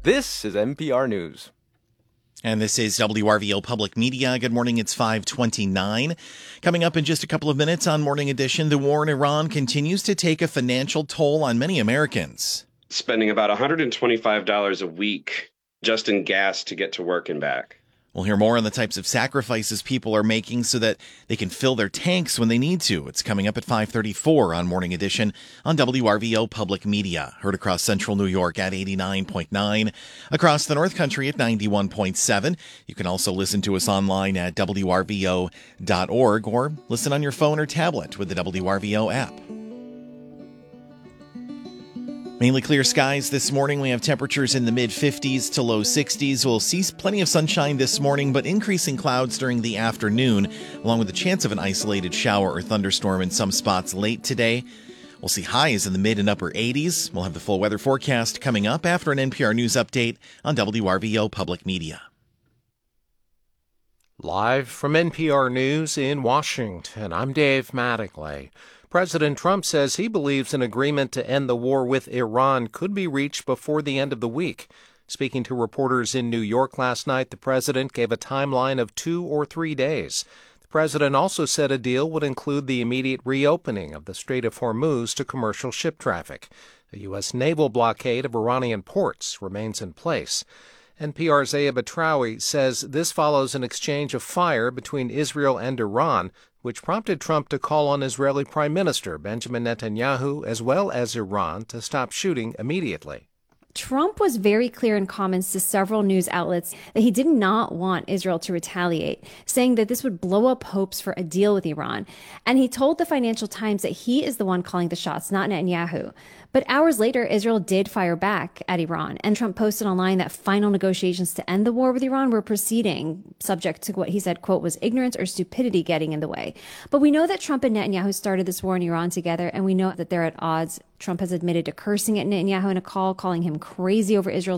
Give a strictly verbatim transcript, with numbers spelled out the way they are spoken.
This is N P R News. And this is W R V O Public Media. Good morning. It's five twenty-nine. Coming up in just a couple of minutes on Morning Edition, the war in Iran continues to take a financial toll on many Americans. Spending about one hundred twenty-five dollars a week just in gas to get to work and back. We'll hear more on the types of sacrifices people are making so that they can fill their tanks when they need to. It's coming up at five thirty-four on Morning Edition on W R V O Public Media. Heard across central New York at eighty-nine point nine, across the North Country at ninety-one point seven. You can also listen to us online at W R V O dot org or listen on your phone or tablet with the W R V O app. Mainly clear skies this morning. We have temperatures in the mid fifties to low sixties. We'll see plenty of sunshine this morning, but increasing clouds during the afternoon, along with a chance of an isolated shower or thunderstorm in some spots late today. We'll see highs in the mid and upper eighties. We'll have the full weather forecast coming up after an N P R News update on W R V O Public Media. Live from N P R News in Washington, I'm Dave Mattingly. President Trump says he believes an agreement to end the war with Iran could be reached before the end of the week. Speaking to reporters in New York last night, the president gave a timeline of two or three days. The president also said a deal would include the immediate reopening of the Strait of Hormuz to commercial ship traffic. A U S naval blockade of Iranian ports remains in place. N P R's Aya Batrawi says this follows an exchange of fire between Israel and Iran, which prompted Trump to call on Israeli Prime Minister Benjamin Netanyahu as well as Iran to stop shooting immediately. Trump was very clear in comments to several news outlets that he did not want Israel to retaliate, saying that this would blow up hopes for a deal with Iran. And he told the Financial Times that he is the one calling the shots, not Netanyahu. But hours later, Israel did fire back at Iran, and Trump posted online that final negotiations to end the war with Iran were proceeding, subject to what he said, quote, was ignorance or stupidity getting in the way. But we know that Trump and Netanyahu started this war in Iran together, and we know that they're at odds. Trump has admitted to cursing at Netanyahu in a call, calling him crazy over Israel's